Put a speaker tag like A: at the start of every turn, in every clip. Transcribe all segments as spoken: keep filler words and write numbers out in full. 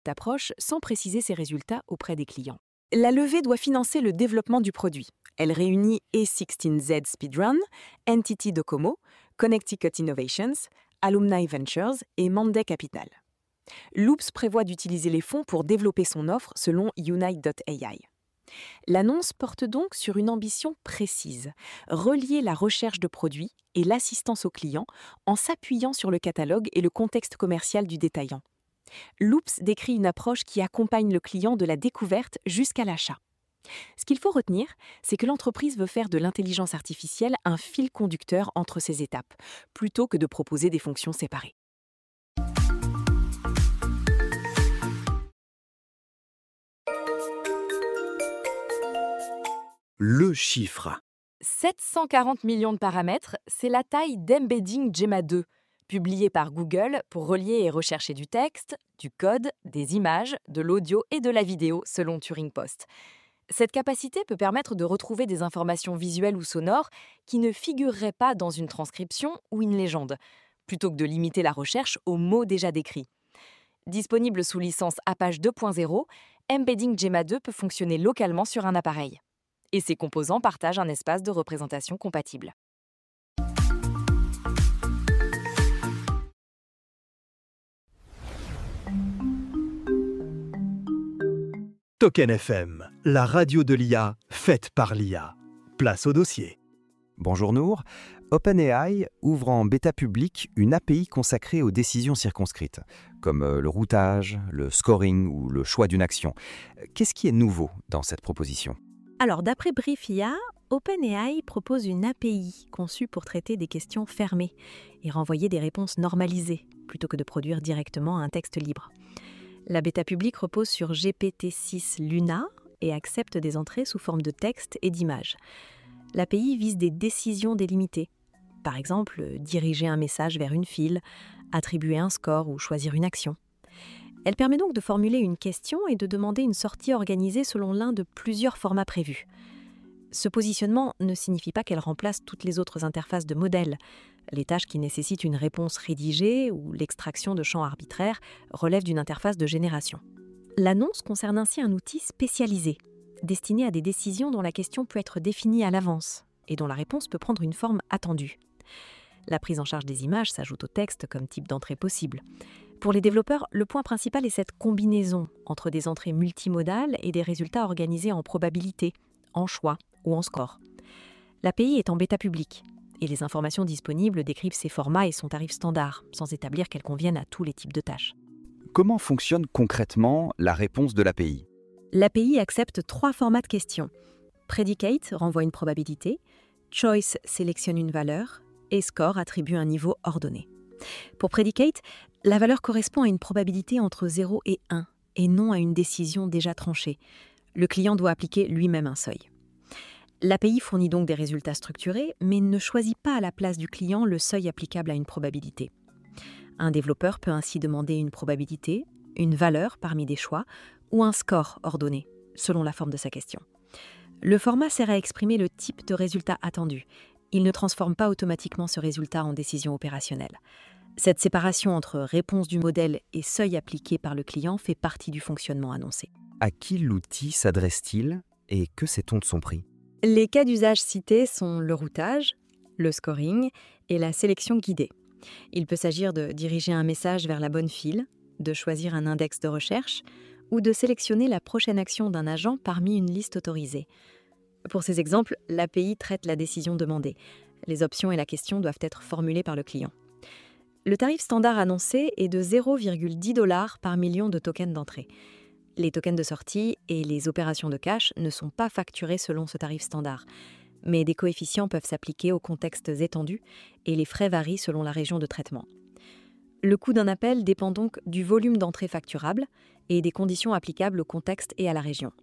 A: approche sans préciser ses résultats auprès des clients. La levée doit financer le développement du produit. Elle réunit A seize Z Speedrun, Entity Docomo, Connecticut Innovations, Alumni Ventures et Monday Capital. Loops prévoit d'utiliser les fonds pour développer son offre selon Unite point A I. L'annonce porte donc sur une ambition précise, relier la recherche de produits et l'assistance aux clients en s'appuyant sur le catalogue et le contexte commercial du détaillant. Loops décrit une approche qui accompagne le client de la découverte jusqu'à l'achat. Ce qu'il faut retenir, c'est que l'entreprise veut faire de l'intelligence artificielle un fil conducteur entre ces étapes, plutôt que de proposer des fonctions séparées.
B: Le chiffre.
A: sept cent quarante millions de paramètres, c'est la taille d'Embedding Gemma deux, publié par Google pour relier et rechercher du texte, du code, des images, de l'audio et de la vidéo, selon Turing Post. Cette capacité peut permettre de retrouver des informations visuelles ou sonores qui ne figureraient pas dans une transcription ou une légende, plutôt que de limiter la recherche aux mots déjà décrits. Disponible sous licence Apache deux point zéro, Embedding Gemma deux peut fonctionner localement sur un appareil. Et ses composants partagent un espace de représentation compatible.
B: Token F M, la radio de l'I A, faite par l'I A. Place au dossier.
C: Bonjour Nour. OpenAI ouvre en bêta public une A P I consacrée aux décisions circonscrites, comme le routage, le scoring ou le choix d'une action. Qu'est-ce qui est nouveau dans cette proposition ?
D: Alors, d'après Brief I A, OpenAI propose une A P I conçue pour traiter des questions fermées et renvoyer des réponses normalisées, plutôt que de produire directement un texte libre. La bêta publique repose sur G P T six Luna et accepte des entrées sous forme de texte et d'images. L'A P I vise des décisions délimitées. Par exemple, diriger un message vers une file, attribuer un score ou choisir une action. Elle permet donc de formuler une question et de demander une sortie organisée selon l'un de plusieurs formats prévus. Ce positionnement ne signifie pas qu'elle remplace toutes les autres interfaces de modèles. Les tâches qui nécessitent une réponse rédigée ou l'extraction de champs arbitraires relèvent d'une interface de génération. L'annonce concerne ainsi un outil spécialisé, destiné à des décisions dont la question peut être définie à l'avance et dont la réponse peut prendre une forme attendue. La prise en charge des images s'ajoute au texte comme type d'entrée possible. Pour les développeurs, le point principal est cette combinaison entre des entrées multimodales et des résultats organisés en probabilité, en choix ou en score. L'A P I est en bêta publique et les informations disponibles décrivent ses formats et son tarif standard, sans établir qu'elles conviennent à tous les types de tâches.
C: Comment fonctionne concrètement la réponse de l'A P I ?
D: L'A P I accepte trois formats de questions. Predicate renvoie une probabilité, Choice sélectionne une valeur et Score attribue un niveau ordonné. Pour Predicate, la valeur correspond à une probabilité entre zéro et un et non à une décision déjà tranchée. Le client doit appliquer lui-même un seuil. L'A P I fournit donc des résultats structurés, mais ne choisit pas à la place du client le seuil applicable à une probabilité. Un développeur peut ainsi demander une probabilité, une valeur parmi des choix ou un score ordonné, selon la forme de sa question. Le format sert à exprimer le type de résultat attendu. Il ne transforme pas automatiquement ce résultat en décision opérationnelle. Cette séparation entre réponse du modèle et seuil appliqué par le client fait partie du fonctionnement annoncé.
C: À qui l'outil s'adresse-t-il et que sait-on de son prix ?
D: Les cas d'usage cités sont le routage, le scoring et la sélection guidée. Il peut s'agir de diriger un message vers la bonne file, de choisir un index de recherche ou de sélectionner la prochaine action d'un agent parmi une liste autorisée. Pour ces exemples, l'A P I traite la décision demandée. Les options et la question doivent être formulées par le client. Le tarif standard annoncé est de zéro virgule dix dollars par million de tokens d'entrée. Les tokens de sortie et les opérations de cache ne sont pas facturés selon ce tarif standard, mais des coefficients peuvent s'appliquer aux contextes étendus et les frais varient selon la région de traitement. Le coût d'un appel dépend donc du volume d'entrée facturable et des conditions applicables au contexte et à la région.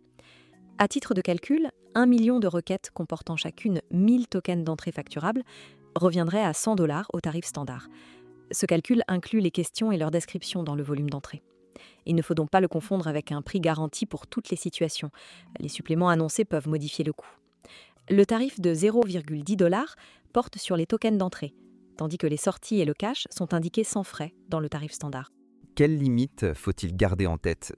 D: À titre de calcul, un million de requêtes comportant chacune mille tokens d'entrée facturable reviendrait à cent dollars au tarif standard. Ce calcul inclut les questions et leur description dans le volume d'entrée. Il ne faut donc pas le confondre avec un prix garanti pour toutes les situations. Les suppléments annoncés peuvent modifier le coût. Le tarif de zéro virgule dix dollars porte sur les tokens d'entrée, tandis que les sorties et le cache sont indiqués sans frais dans le tarif standard.
C: Quelles limites faut-il garder en tête